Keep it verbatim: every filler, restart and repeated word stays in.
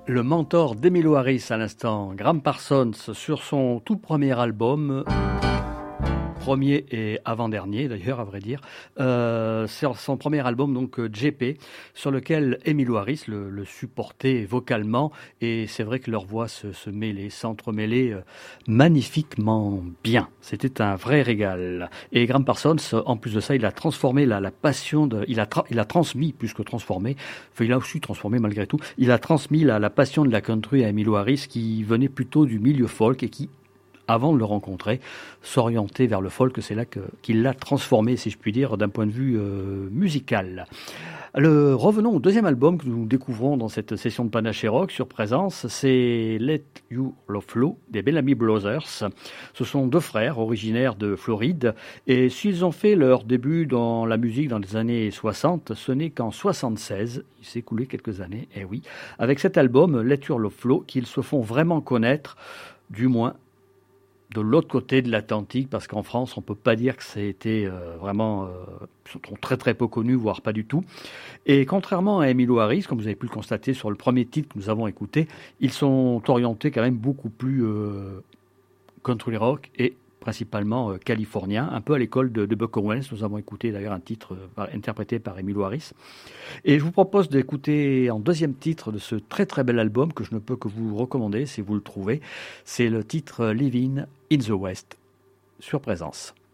Le mentor d'Emmylou Harris à l'instant, Gram Parsons, sur son tout premier album, premier et avant-dernier d'ailleurs à vrai dire, euh, c'est son premier album donc J P, sur lequel Emmylou Harris le, le supportait vocalement, et c'est vrai que leurs voix se, se mêlaient, s'entremêlaient euh, magnifiquement bien. C'était un vrai régal. Et Gram Parsons, en plus de ça, il a transformé la, la passion, de, il, a tra, il a transmis plus que transformé, enfin, il a aussi transformé malgré tout, il a transmis la, la passion de la country à Emmylou Harris, qui venait plutôt du milieu folk et qui, avant de le rencontrer, s'orienter vers le folk. C'est là que, qu'il l'a transformé, si je puis dire, d'un point de vue euh, musical. Le, revenons au deuxième album que nous découvrons dans cette session de Panaché Rock sur Présence, c'est Let Your Love Flow des Bellamy Brothers. Ce sont deux frères originaires de Floride, et s'ils ont fait leur début dans la musique dans les années soixante, ce n'est qu'en soixante-seize, il s'est écoulé quelques années, eh oui, avec cet album Let Your Love Flow qu'ils se font vraiment connaître, du moins de l'autre côté de l'Atlantique, parce qu'en France, on ne peut pas dire que ça a été euh, vraiment euh, sont très très peu connus, voire pas du tout. Et contrairement à Emmylou Harris, comme vous avez pu le constater sur le premier titre que nous avons écouté, ils sont orientés quand même beaucoup plus euh, country rock et principalement euh, californien, un peu à l'école de, de Buck Owens. Nous avons écouté d'ailleurs un titre euh, par, interprété par Emmylou Harris. Et je vous propose d'écouter en deuxième titre de ce très très bel album que je ne peux que vous recommander si vous le trouvez. C'est le titre Living in the West sur Présence.